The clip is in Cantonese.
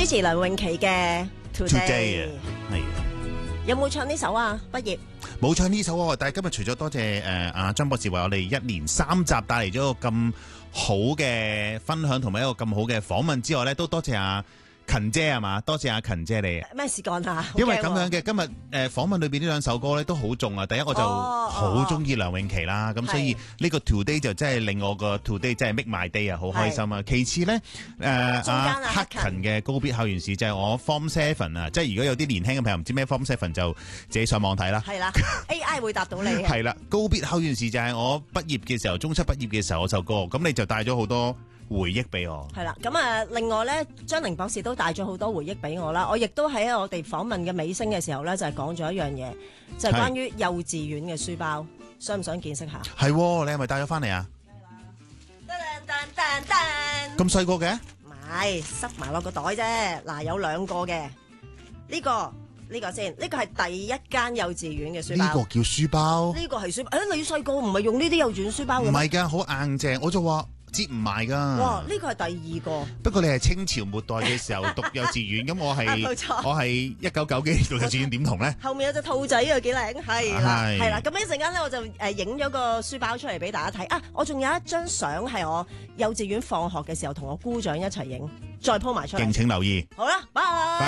主持梁詠琪嘅 Today 係啊， 有冇唱呢首啊？畢業冇唱呢首喎，但係今日除咗多謝阿張博士為我哋一連3集帶嚟咗一個咁好嘅分享同埋一個咁好嘅訪問之外咧，都多謝阿勤姐係嘛，多謝阿勤姐你。 咩事幹啊？ 因為咁樣嘅今日訪問裏邊呢兩首歌咧都好重啊！第一我就好中意梁詠琪啦，咁所以呢個 Today 就真係令我個 Today 真係 make my day 啊，好開心啊！其次咧阿克勤嘅高必校園試就係我 Form 7啊，即係如果有啲年輕嘅朋友唔知咩 Form 7就自己上網睇啦。 係啦，AI 會答到你嘅。 係啦，高必校園試就係我畢業嘅時候，中七畢業嘅時候嗰首歌，咁你就帶咗好多回憶俾我。係啦，咁啊，另外咧，張寧博士都帶咗好多回憶俾我啦。我亦都喺我哋訪問嘅尾聲嘅時候咧，就係講咗一樣嘢，就係關於幼稚園嘅書包，想唔想見識下？ 係，你係咪帶咗翻嚟啊？咁細個嘅？ 唔係，塞埋落個袋啫。嗱，有2個嘅，呢個先，呢個係第一間幼稚園嘅書包。 呢個叫書包？ 呢個係書包。你細個唔係用呢啲幼稚園書包嘅咩？ 唔係㗎，好硬淨，我就話折唔埋㗎。 哇！呢個係第2個。 不過你係清朝末代嘅時候讀幼稚園，咁我係1990幾年讀幼稚園，點同咧？ 後面有隻兔仔啊，幾靚，係啦。咁一陣間咧，我就影咗個書包出嚟俾大家睇啊！我仲有一張相係我幼稚園放學嘅時候同我姑丈一齊影，再 po 埋出嚟。 敬請留意。 好啦，拜。